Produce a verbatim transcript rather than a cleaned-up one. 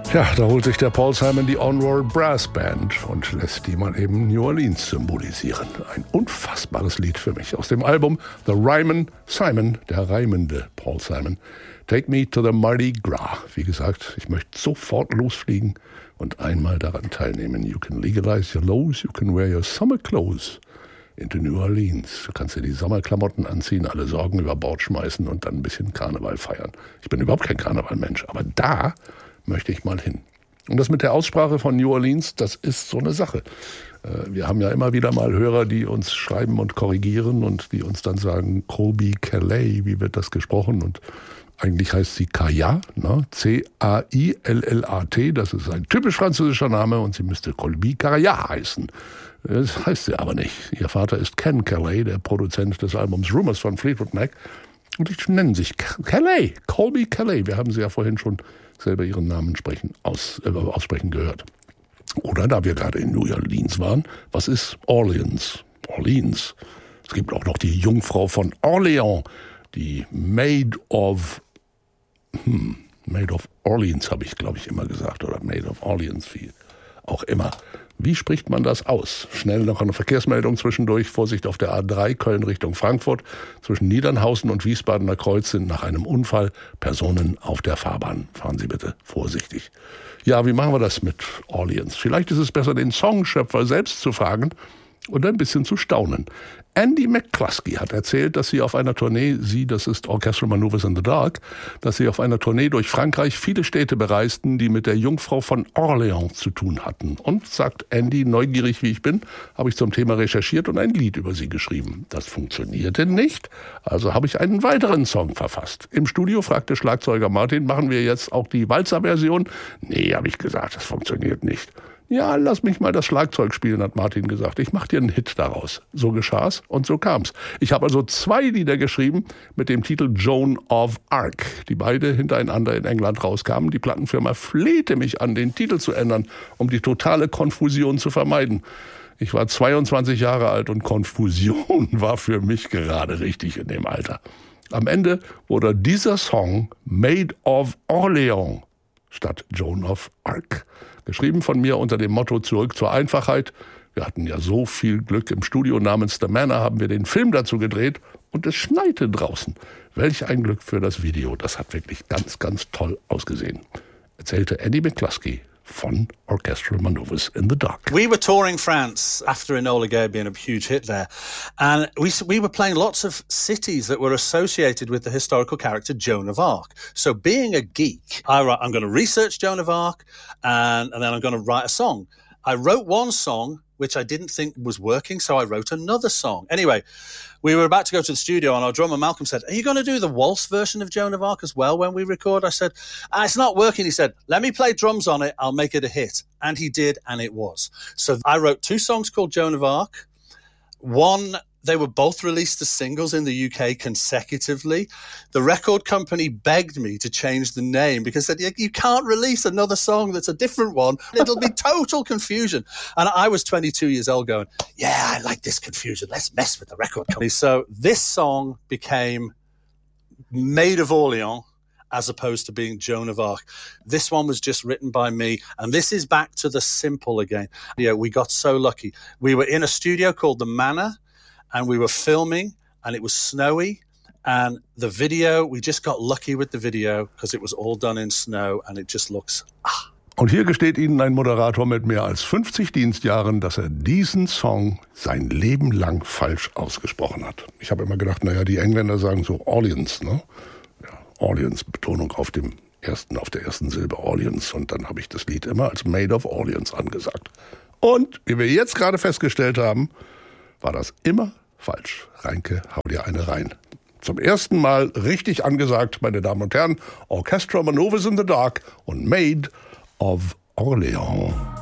Ja, da holt sich der Paul Simon die On-Roll Brass Band und lässt die mal eben New Orleans symbolisieren. Ein unfassbares Lied für mich aus dem Album The Ryman Simon, der reimende Paul Simon. Take me to the Mardi Gras. Wie gesagt, ich möchte sofort losfliegen und einmal daran teilnehmen. You can legalize your lows, you can wear your summer clothes into New Orleans. Du kannst dir die Sommerklamotten anziehen, alle Sorgen über Bord schmeißen und dann ein bisschen Karneval feiern. Ich bin überhaupt kein Karnevalmensch, aber da möchte ich mal hin. Und das mit der Aussprache von New Orleans, das ist so eine Sache. Wir haben ja immer wieder mal Hörer, die uns schreiben und korrigieren und die uns dann sagen, Colby Calais, wie wird das gesprochen? Und eigentlich heißt sie Kaya, ne? C A I L L A T, das ist ein typisch französischer Name und sie müsste Colby Calais heißen. Das heißt sie aber nicht. Ihr Vater ist Ken Calais, der Produzent des Albums Rumors von Fleetwood Mac. Und die nennen sich Calais, Colby Calais. Wir haben sie ja vorhin schon selber ihren Namen sprechen, aus, äh, aussprechen gehört. Oder da wir gerade in New Orleans waren, was ist Orleans? Orleans. Es gibt auch noch die Jungfrau von Orleans, die Maid of, hm, Maid of Orleans habe ich, glaube ich, immer gesagt, oder Maid of Orleans, wie auch immer. Wie spricht man das aus? Schnell noch eine Verkehrsmeldung zwischendurch. Vorsicht auf der A drei, Köln Richtung Frankfurt. Zwischen Niedernhausen und Wiesbadener Kreuz sind nach einem Unfall Personen auf der Fahrbahn. Fahren Sie bitte vorsichtig. Ja, wie machen wir das mit Orleans? Vielleicht ist es besser, den Songschöpfer selbst zu fragen und ein bisschen zu staunen. Andy McCluskey hat erzählt, dass sie auf einer Tournee, sie, das ist Orchestral Maneuvers in the Dark, dass sie auf einer Tournee durch Frankreich viele Städte bereisten, die mit der Jungfrau von Orleans zu tun hatten. Und, sagt Andy, neugierig wie ich bin, habe ich zum Thema recherchiert und ein Lied über sie geschrieben. Das funktionierte nicht, also habe ich einen weiteren Song verfasst. Im Studio fragte Schlagzeuger Martin, machen wir jetzt auch die Walzer-Version? Nee, habe ich gesagt, das funktioniert nicht. Ja, lass mich mal das Schlagzeug spielen, hat Martin gesagt. Ich mach dir einen Hit daraus. So geschah's und so kam's. Ich habe also zwei Lieder geschrieben mit dem Titel Joan of Arc, die beide hintereinander in England rauskamen. Die Plattenfirma flehte mich an, den Titel zu ändern, um die totale Konfusion zu vermeiden. Ich war zweiundzwanzig Jahre alt und Konfusion war für mich gerade richtig in dem Alter. Am Ende wurde dieser Song Maid of Orleans statt Joan of Arc. Geschrieben von mir unter dem Motto Zurück zur Einfachheit. Wir hatten ja so viel Glück. Im Studio namens The Manor haben wir den Film dazu gedreht und es schneite draußen. Welch ein Glück für das Video. Das hat wirklich ganz, ganz toll ausgesehen. Erzählte Andy McCluskey von Orchestral Maneuvers in the Dark. We were touring France after Enola Gay being a huge hit there. And we we were playing lots of cities that were associated with the historical character Joan of Arc. So being a geek, I, I'm going to research Joan of Arc and, and then I'm going to write a song. I wrote one song which I didn't think was working, so I wrote another song. Anyway, we were about to go to the studio and our drummer Malcolm said, are you going to do the waltz version of Joan of Arc as well when we record? I said, ah, it's not working. He said, let me play drums on it. I'll make it a hit. And he did, and it was. So I wrote two songs called Joan of Arc. One, they were both released as singles in the U K consecutively. The record company begged me to change the name because they said, you can't release another song that's a different one. It'll be total confusion. And I was twenty-two years old going, yeah, I like this confusion. Let's mess with the record company. So this song became Maid of Orleans as opposed to being Joan of Arc. This one was just written by me. And this is back to the simple again. Yeah, we got so lucky. We were in a studio called The Manor. And we were filming, and it was snowy, and the video, we just got lucky with the video, because it was all done in snow, and it just looks, ah. Und hier gesteht Ihnen ein Moderator mit mehr als fünfzig Dienstjahren, dass er diesen Song sein Leben lang falsch ausgesprochen hat. Ich habe immer gedacht, naja, die Engländer sagen so Orleans, ne? Ja, Orleans, Betonung auf dem ersten, auf der ersten Silbe Orleans, und dann habe ich das Lied immer als Maid of Orleans angesagt. Und, wie wir jetzt gerade festgestellt haben, war das immer falsch. Reinke, hau dir eine rein. Zum ersten Mal richtig angesagt, meine Damen und Herren, Orchestral Maneuvers in the Dark und Maid of Orleans.